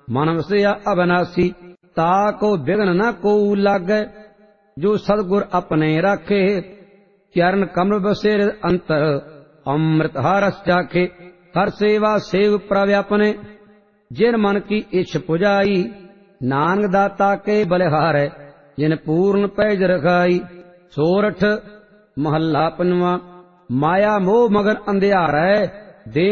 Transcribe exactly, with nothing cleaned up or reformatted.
मन वसिया अविनाशी, ताको विघ्न न को लागै। जो सतगुर अपने राखे, चरण कमल बसेर अंतर, अमृत हरस चाखे। हर सेवा सेव प्रव्यापने, जिन मन की इच्छ पुजाई। नानक दाता के बलिहारै, जिन पूर्ण पैज रखाई। सोरठ महला पंजवा। माया मोह मगन अंधियारै,